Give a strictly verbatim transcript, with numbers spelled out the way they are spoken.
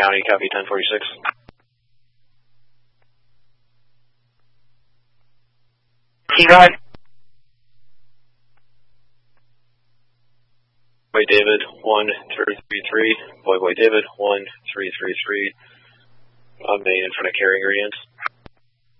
County, copy ten forty-six. Go ahead. Boy David, one three three three. Boy Boy David, one three three three. On main in front of carrying ingredients.